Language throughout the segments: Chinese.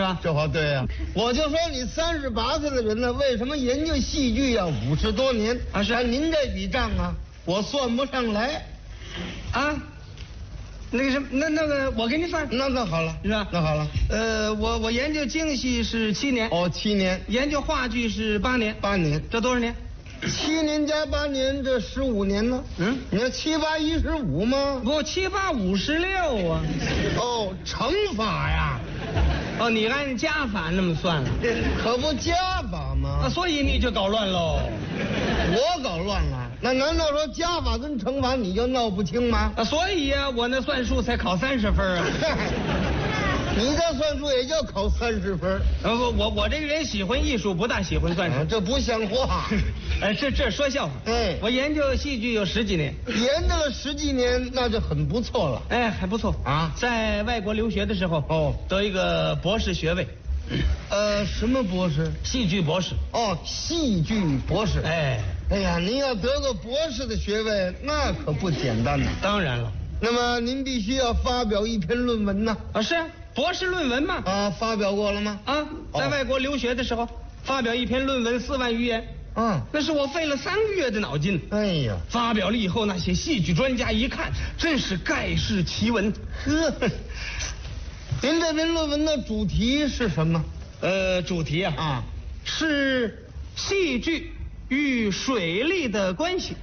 吧？ 这话对啊，我就说你38岁的人了，为什么研究戏剧要50多年啊？是按您这笔账啊，我算不上来。 啊，那个什么，那个我给你算。 那好了， 是吧？ 那好了。 我研究京戏是7年。 哦，7年。 研究话剧是8年。 8年， 这多少年 ？7年加8年，这15年呢？你要7、8、15吗？ 不，7、8、56啊。 哦，乘法呀。 哦，你按加法那么算了， 可不加法吗？ 啊，所以你就搞乱喽。 我搞乱了？那难道说加法跟乘法你就闹不清吗？ 啊，所以呀，我那算术才考30分啊。 你这算术也就考30分。 我这个人喜欢艺术，不大喜欢算术， 这不像话。 这说笑话。我研究戏剧有10几年， 研究了10几年，那就很不错了。 还不错啊。 在外国留学的时候，得一个博士学位。 什么博士？ 戏剧博士。 哦，戏剧博士。哎呀，您要得个博士的学位，那可不简单呐。 当然了。 那么您必须要发表一篇论文呢。 啊，是博士论文嘛。 啊，发表过了吗？ 啊，在外国留学的时候，发表一篇论文4万余言。那是我费了3个月的脑筋。 哎呀， 发表了以后，那些戏剧专家一看，真是盖世奇闻。 您这篇论文的主题是什么？ 主题啊，是戏剧与水利的关系。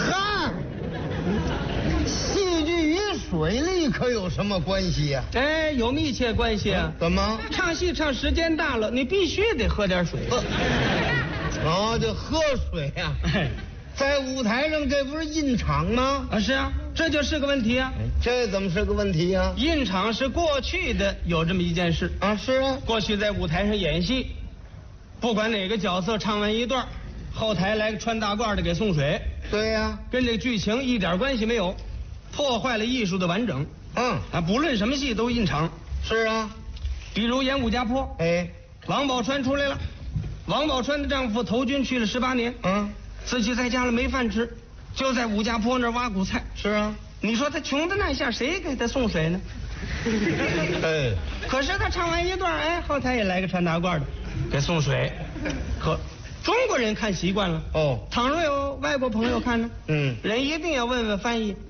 戏剧与水利可有什么关系呀？ 有密切关系啊。 怎么？ 唱戏唱时间大了，你必须得喝点水。 就喝水呀。在舞台上，这不是印场吗？ 啊，是啊，这就是个问题啊。 这怎么是个问题啊？ 印场是过去的有这么一件事啊。是啊， 过去在舞台上演戏，不管哪个角色唱完一段，后台来个穿大褂的给送水。 对呀， 跟这个剧情一点关系没有，破坏了艺术的完整。不论什么戏都印场。 是啊， 比如演武家坡，王宝钏出来了，王宝钏的丈夫投军去了18年，自己在家里没饭吃，就在武家坡那儿挖苦菜。 是啊， 你说他穷的那下，谁给他送水呢？可是他唱完一段，后台也来个穿大褂的给送水。可中国人看习惯了。倘若有外国朋友看呢，人一定要问问翻译，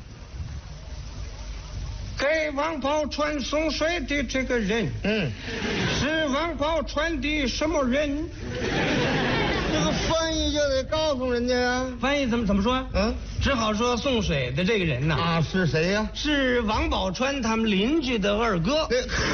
给王宝钏送水的这个人，是王宝钏的什么人？ 这个翻译就得告诉人家呀。 翻译怎么说？只好说送水的这个人呐， 是谁呀？ 是王宝钏他们邻居的二哥。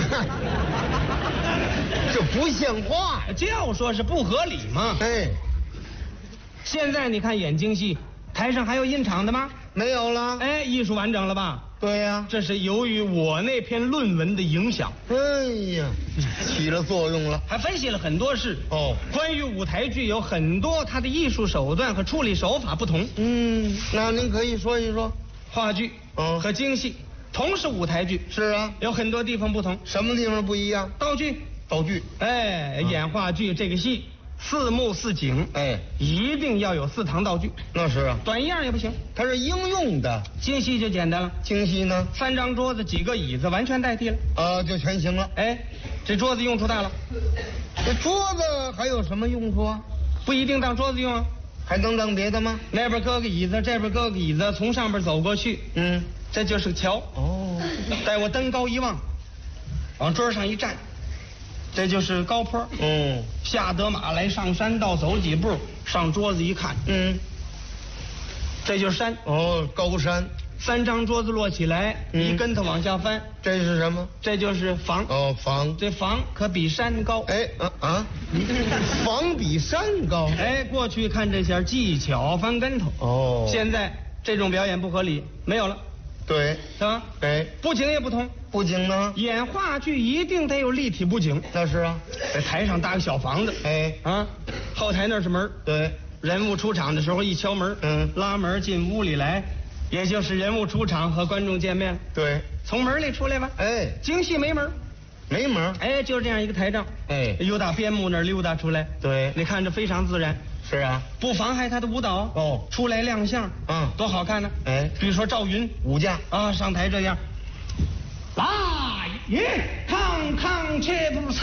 这不像话， 就说是不合理嘛。现在你看演京戏，台上还有印场的吗？ 没有了。 艺术完整了吧？ 对呀， 这是由于我那篇论文的影响。 起了作用了。 还分析了很多事。关于舞台剧有很多它的艺术手段和处理手法不同。 那您可以说一说。 话剧和京戏同是舞台剧。 是啊， 有很多地方不同。 什么地方不一样？ 道具。演话剧这个戏4幕4景，一定要有4堂道具。 那是啊， 短样也不行， 它是应用的。 京戏就简单了。 京戏呢 ，3张桌子几个椅子完全代替了。 就全行了。 这桌子用处大了。 这桌子还有什么用处啊？ 不一定当桌子用啊， 还能当别的吗？ 那边搁个椅子，这边搁个椅子，从上边走过去。这就是个桥。待我登高一望，往桌上一站，这就是高坡。下得马来上山道，走几步上桌子一看，这就是山。 高山。 3张桌子摞起来，一跟头往下翻， 这是什么？ 这就是房。 房。 这房可比山高。 房比山高。 过去看这些技巧翻跟头。现在这种表演不合理，没有了。 对， 是吧？布景也不同。 布景呢？ 演话剧一定得有立体布景。 那是啊， 在台上搭个小房子。后台那是门。 对， 人物出场的时候一敲门，拉门进屋里来，也就是人物出场和观众见面。 对， 从门里出来吧。京戏没门。 没门。 就是这样一个台账。由打边幕那儿溜达出来。 对， 你看着非常自然。 是啊， 不妨害他的舞蹈。出来亮相。多好看呢。比如说赵云武将上台这样，来也康康且不